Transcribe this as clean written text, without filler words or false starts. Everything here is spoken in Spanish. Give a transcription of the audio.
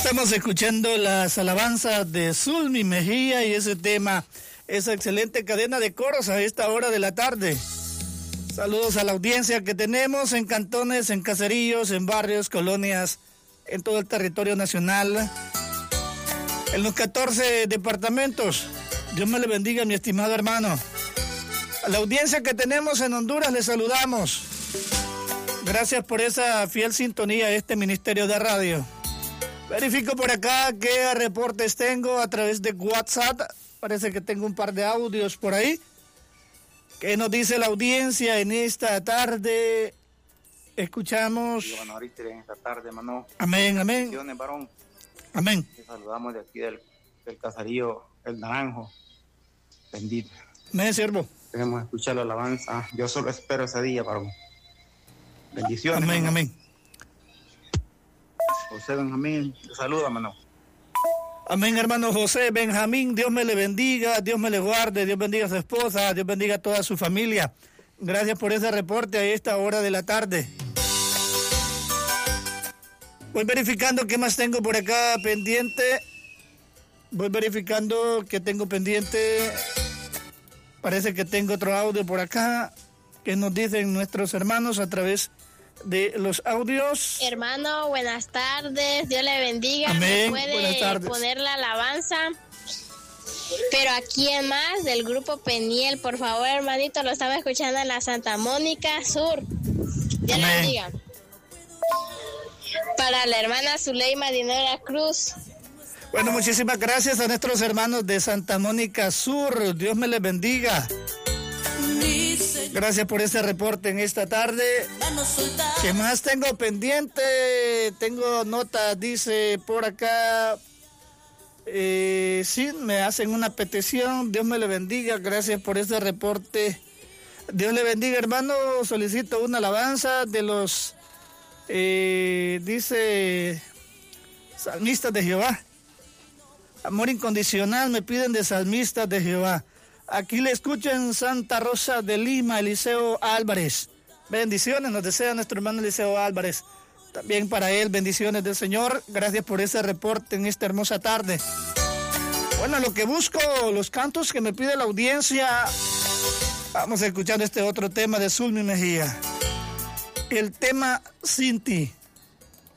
Estamos escuchando las alabanzas de Zulmi Mejía y ese tema, esa excelente cadena de coros a esta hora de la tarde. Saludos a la audiencia que tenemos en cantones, en caseríos, en barrios, colonias, en todo el territorio nacional, en los 14 departamentos. Dios me le bendiga, mi estimado hermano. A la audiencia que tenemos en Honduras les saludamos. Gracias por esa fiel sintonía a este Ministerio de Radio. Verifico por acá qué reportes tengo a través de WhatsApp. Parece que tengo un par de audios por ahí. ¿Qué nos dice la audiencia en esta tarde? Escuchamos. Sí, bueno, ahorita en esta tarde, hermano. Amén, amén. Bendiciones, varón. Amén. Te saludamos de aquí del caserío El Naranjo. Bendito. Amén, siervo. Queremos escuchar la alabanza. Yo solo espero ese día, varón. Bendiciones. Amén, hermano. amén. José Benjamín, te saluda, hermano. Amén, hermano José Benjamín. Dios me le bendiga, Dios me le guarde, Dios bendiga a su esposa, Dios bendiga a toda su familia. Gracias por ese reporte a esta hora de la tarde. Voy verificando qué más tengo por acá pendiente. Voy verificando qué tengo pendiente. Parece que tengo otro audio por acá que nos dicen nuestros hermanos a través de los audios. Hermano, buenas tardes, Dios le bendiga. Amén. ¿Me Buenas puede tardes. poner la alabanza? Pero ¿a quién más? Del grupo Peniel, por favor, hermanito, lo estaba escuchando en la Santa Mónica Sur. Dios le Amén. bendiga. Para la hermana Zuleima Dinora Cruz. Bueno, muchísimas gracias a nuestros hermanos de Santa Mónica Sur. Dios me les bendiga. Gracias por este reporte en esta tarde. ¿Qué más tengo pendiente? Tengo notas, dice por acá. Sí, me hacen una petición. Dios me le bendiga. Gracias por este reporte. Dios le bendiga, hermano. Solicito una alabanza de los, dice, salmistas de Jehová. Amor incondicional me piden de salmistas de Jehová. Aquí le escucho en Santa Rosa de Lima, Eliseo Álvarez. Bendiciones, nos desea nuestro hermano Eliseo Álvarez. También para él, bendiciones del Señor. Gracias por ese reporte en esta hermosa tarde. Bueno, lo que busco, los cantos que me pide la audiencia. Vamos a escuchar este otro tema de Zulmi Mejía. El tema Sin Ti.